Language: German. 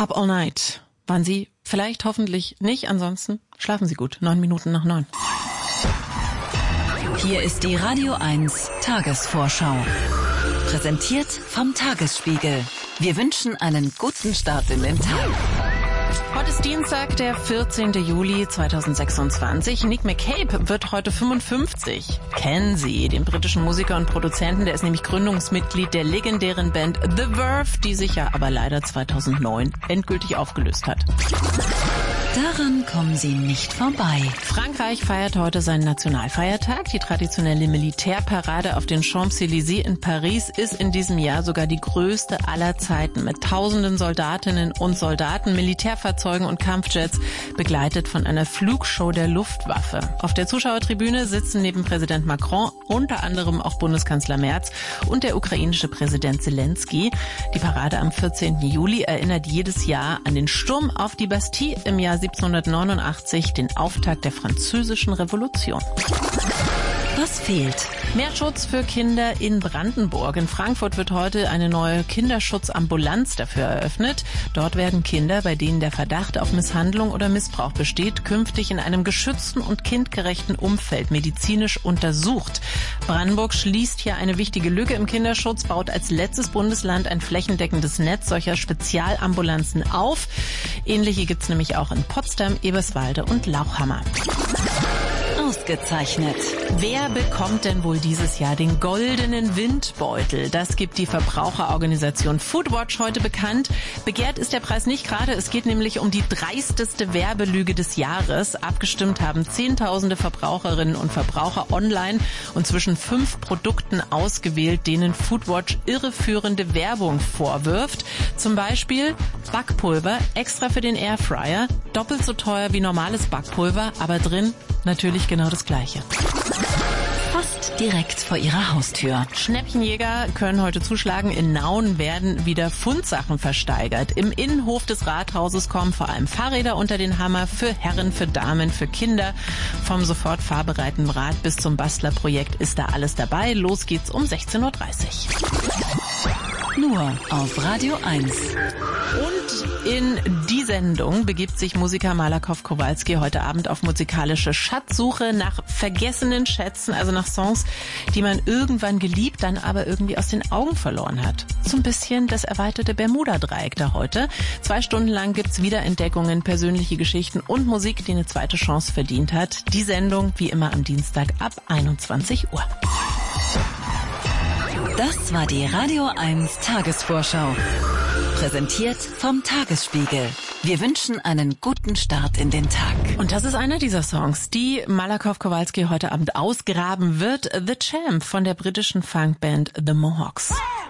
Up All Night waren Sie vielleicht, hoffentlich nicht. Ansonsten schlafen Sie gut. 9:09. Hier ist die Radio 1 Tagesvorschau. Präsentiert vom Tagesspiegel. Wir wünschen einen guten Start in den Tag. Heute ist Dienstag, der 14. Juli 2026. Nick McCabe wird heute 55. Kennen Sie den britischen Musiker und Produzenten? Der ist nämlich Gründungsmitglied der legendären Band The Verve, die sich ja aber leider 2009 endgültig aufgelöst hat. Daran kommen Sie nicht vorbei. Frankreich feiert heute seinen Nationalfeiertag. Die traditionelle Militärparade auf den Champs-Élysées in Paris ist in diesem Jahr sogar die größte aller Zeiten. Mit tausenden Soldatinnen und Soldaten, Militärfahrzeugen und Kampfjets, begleitet von einer Flugshow der Luftwaffe. Auf der Zuschauertribüne sitzen neben Präsident Macron unter anderem auch Bundeskanzler Merz und der ukrainische Präsident Zelensky. Die Parade am 14. Juli erinnert jedes Jahr an den Sturm auf die Bastille im Jahr 1789, den Auftakt der Französischen Revolution. Was fehlt? Mehr Schutz für Kinder in Brandenburg. In Frankfurt wird heute eine neue Kinderschutzambulanz dafür eröffnet. Dort werden Kinder, bei denen der Verdacht auf Misshandlung oder Missbrauch besteht, künftig in einem geschützten und kindgerechten Umfeld medizinisch untersucht. Brandenburg schließt hier eine wichtige Lücke im Kinderschutz, baut als letztes Bundesland ein flächendeckendes Netz solcher Spezialambulanzen auf. Ähnliche gibt's nämlich auch in Potsdam, Eberswalde und Lauchhammer. Ausgezeichnet. Wer bekommt denn wohl dieses Jahr den goldenen Windbeutel? Das gibt die Verbraucherorganisation Foodwatch heute bekannt. Begehrt ist der Preis nicht gerade. Es geht nämlich um die dreisteste Werbelüge des Jahres. Abgestimmt haben Zehntausende Verbraucherinnen und Verbraucher online und zwischen 5 Produkten ausgewählt, denen Foodwatch irreführende Werbung vorwirft. Zum Beispiel Backpulver, extra für den Airfryer, doppelt so teuer wie normales Backpulver, aber drin natürlich genau das Gleiche. Fast direkt vor Ihrer Haustür. Schnäppchenjäger können heute zuschlagen. In Nauen werden wieder Fundsachen versteigert. Im Innenhof des Rathauses kommen vor allem Fahrräder unter den Hammer für Herren, für Damen, für Kinder. Vom sofort fahrbereiten Rad bis zum Bastlerprojekt ist da alles dabei. Los geht's um 16:30 Uhr. Nur auf Radio 1. Und in die Sendung begibt sich Musiker Malakow Kowalski heute Abend auf musikalische Schatzsuche nach vergessenen Schätzen, also nach Songs, die man irgendwann geliebt, dann aber irgendwie aus den Augen verloren hat. So ein bisschen das erweiterte Bermuda-Dreieck da heute. 2 Stunden lang gibt's Wiederentdeckungen, persönliche Geschichten und Musik, die eine zweite Chance verdient hat. Die Sendung wie immer am Dienstag ab 21 Uhr. Das war die Radio 1 Tagesvorschau. Präsentiert vom Tagesspiegel. Wir wünschen einen guten Start in den Tag. Und das ist einer dieser Songs, die Malakow Kowalski heute Abend ausgraben wird. The Champ von der britischen Funkband The Mohawks.